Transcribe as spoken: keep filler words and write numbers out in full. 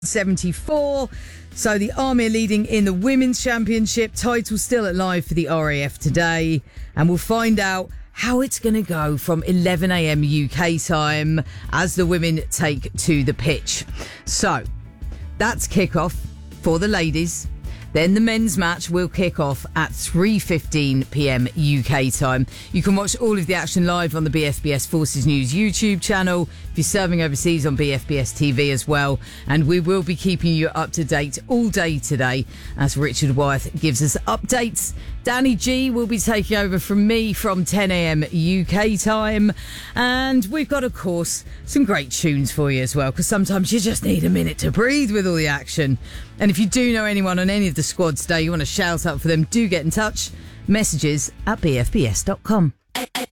seventy-four. So the Army are leading in the Women's Championship. Title still at live for the R A F today. And we'll find out how it's going to go from eleven a.m. U K time as the women take to the pitch. So that's kickoff for the ladies. Then the men's match will kick off at three fifteen p.m. U K time. You can watch all of the action live on the B F B S Forces News YouTube channel. If you're serving overseas, on B F B S T V as well. And we will be keeping you up to date all day today as Richard Wyeth gives us updates. Danny G will be taking over from me from ten a.m. U K time. And we've got, of course, some great tunes for you as well, because sometimes you just need a minute to breathe with all the action. And if you do know anyone on any of the squad today you want to shout out for them, do get in touch. Messages at b f b s dot com.